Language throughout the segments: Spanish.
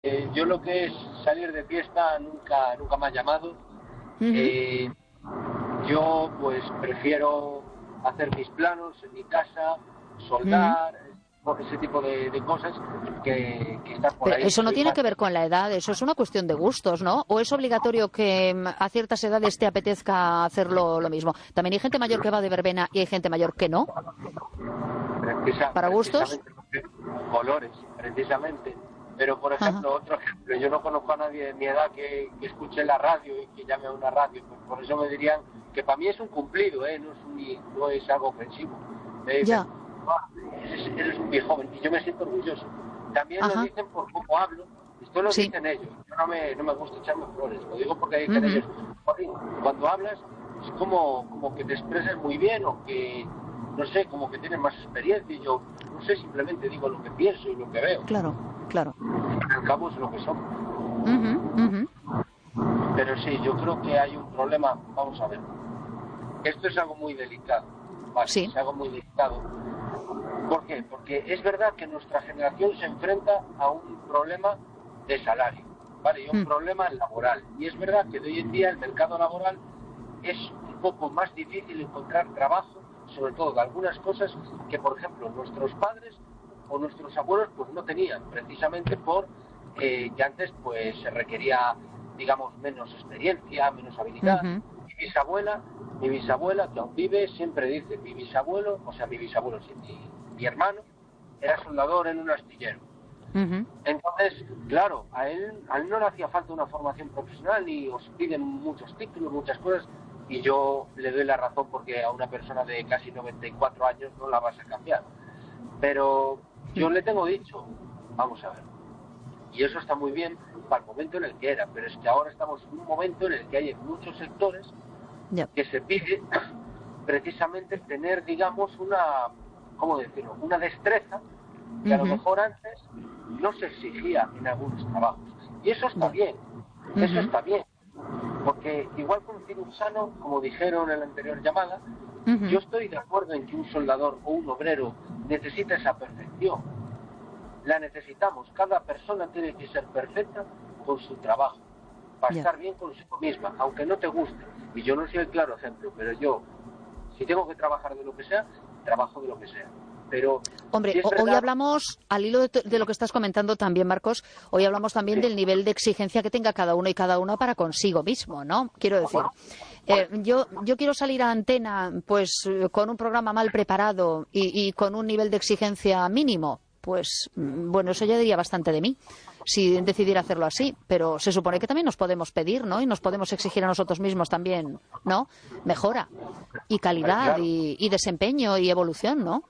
Yo lo que es salir de fiesta nunca me ha llamado. Ujú. Yo pues prefiero hacer mis planos en mi casa, Ujú. soldar, ese tipo de cosas que estar por Pero ahí. eso no Soy tiene más, que ver con la edad, eso es una cuestión de gustos, ¿no? ¿O es obligatorio que a ciertas edades te apetezca hacerlo lo mismo? También hay gente mayor que va de verbena y hay gente mayor que no. ¿Para gustos? precisamente colores, precisamente. Pero, por Ajá. ejemplo, otro ejemplo, yo no conozco a nadie de mi edad que escuche la radio y que llame a una radio, pues por eso me dirían que para mí es un cumplido, no es algo ofensivo. Me dicen, Ya. "Ah, eres un viejo joven", y yo me siento orgulloso. También lo Ajá. dicen por cómo hablo, esto lo Sí. dicen ellos, yo no me gusta echarme flores, lo digo porque dicen Ujú. ellos, "Joder, cuando hablas es como que te expresas muy bien o que no sé, como que tienen más experiencia, y yo no sé, simplemente digo lo que pienso y lo que veo. Claro, claro. Al cabo es lo que somos. Ujú, ujú. Pero sí, yo creo que hay un problema. Vamos a ver. Esto es algo muy delicado. Vale, Sí. es algo muy delicado. ¿Por qué? Porque es verdad que nuestra generación se enfrenta a un problema de salario, ¿vale? Y un Mm. problema laboral. Y es verdad que de hoy en día el mercado laboral es un poco más difícil encontrar trabajo, sobre todo de algunas cosas que, por ejemplo, nuestros padres o nuestros abuelos pues no tenían, precisamente por que antes pues se requería, digamos, menos experiencia, menos habilidad. Ujú. Mi bisabuela, que aún vive, siempre dice, mi bisabuelo, sí, mi hermano, era soldador en un astillero. Ujú. Entonces, claro, a él no le hacía falta una formación profesional ni os piden muchos títulos, muchas cosas, y yo le doy la razón porque a una persona de casi 94 años no la vas a cambiar. Pero yo Mm. le tengo dicho, vamos a ver, y eso está muy bien para el momento en el que era, pero es que ahora estamos en un momento en el que hay en muchos sectores Ya. que se pide precisamente tener, digamos, ¿cómo decirlo?, una destreza que a lo Ujú. mejor antes no se exigía en algunos trabajos. Y Ya. eso Ujú. está bien, porque igual que un cirujano, como dijeron en la anterior llamada, Ujú. yo estoy de acuerdo en que un soldador o un obrero necesita esa perfección. La necesitamos. Cada persona tiene que ser perfecta con su trabajo, para Ya. estar bien consigo misma, aunque no te guste. Y yo no soy el claro ejemplo, pero yo, si tengo que trabajar de lo que sea, trabajo de lo que sea. Pero Hombre, si es hoy verdad, hablamos, al hilo de lo que estás comentando también, Marcos, hoy hablamos también sí, del nivel de exigencia que tenga cada uno y cada una para consigo mismo, ¿no? Quiero decir, pues, yo quiero salir a antena, pues, con un programa mal preparado y con un nivel de exigencia mínimo. Pues, bueno, eso ya diría bastante de mí, si decidiera hacerlo así. Pero se supone que también nos podemos pedir, ¿no? Y nos podemos exigir a nosotros mismos también, ¿no? Mejora y calidad claro, y desempeño y evolución, ¿no?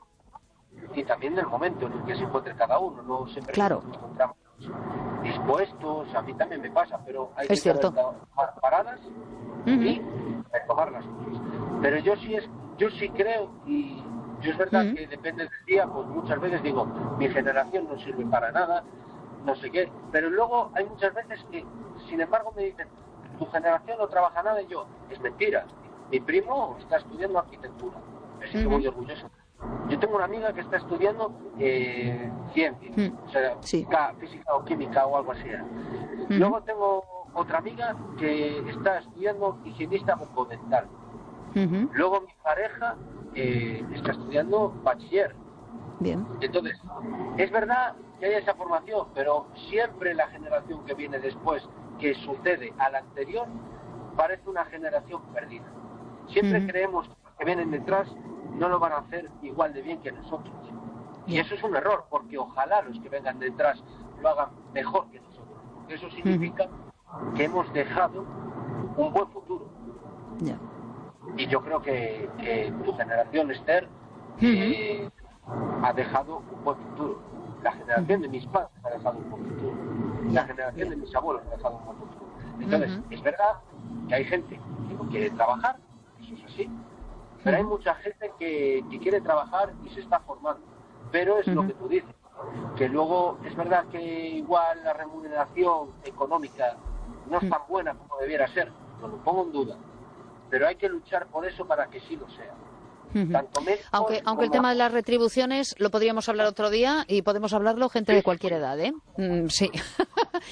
y también del momento en el que se encuentre cada uno, no siempre Claro, nos encontramos dispuestos, a mí también me pasa, pero hay es que saber cierto. tomar paradas Ujú. y retomar las cosas. Pero yo sí creo, y yo es verdad Mm. que depende del día, pues muchas veces digo, mi generación no sirve para nada, no sé qué, pero luego hay muchas veces que, sin embargo, me dicen, tu generación no trabaja nada, y yo, es mentira, mi primo está estudiando arquitectura, así que Ujú. voy orgulloso. Yo tengo una amiga que está estudiando ciencia, Mm. o sea, Sí. física o química o algo así. Ujú. Luego tengo otra amiga que está estudiando higienista bucodental. Ujú. Luego mi pareja está estudiando bachiller. Bien. Entonces, es verdad que hay esa formación, pero siempre la generación que viene después, que sucede a la anterior, parece una generación perdida. Siempre Ujú. creemos que los que vienen detrás no lo van a hacer igual de bien que nosotros. Y Ya. eso es un error, porque ojalá los que vengan detrás lo hagan mejor que nosotros, porque eso Ujú. significa que hemos dejado un buen futuro. Ya. Y yo creo que tu generación, Esther, Ujú. eh, ha dejado un buen futuro. La generación Ujú. de mis padres ha dejado un buen futuro. La Ya. generación Ya. de mis abuelos ha dejado un buen futuro. Entonces, Ujú. es verdad que hay gente que no quiere trabajar, eso es así, pero hay Ujú. mucha gente que quiere trabajar y se está formando. Pero es lo Ujú. que tú dices, que luego es verdad que igual la remuneración económica no es Ujú. tan buena como debiera ser, no lo pongo en duda, pero hay que luchar por eso para que sí lo sea. tanto médicos Aunque el tema de las retribuciones lo podríamos hablar otro día y podemos hablarlo gente de cualquier edad, ¿eh? Sí.